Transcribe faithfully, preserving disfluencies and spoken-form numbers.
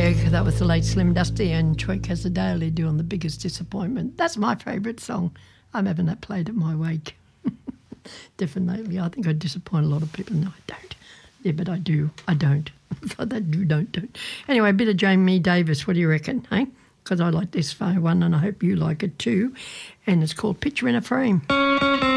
Yeah, that was the late Slim Dusty and Troy Casadale doing The Biggest Disappointment. That's my favourite song. I'm having that played at my wake. Definitely. I think I disappoint a lot of people. No, I don't. Yeah, but I do. I don't. I do, don't, don't. Anyway, a bit of Jamie Davis. What do you reckon, hey? Because I like this one and I hope you like it too. And it's called Picture in a Frame.